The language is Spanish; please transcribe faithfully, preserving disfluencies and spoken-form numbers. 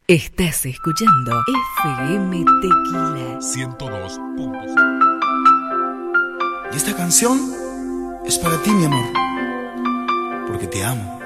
Estás escuchando F M Tequila ciento dos punto cinco. Y esta canción es para ti, mi amor, porque te amo.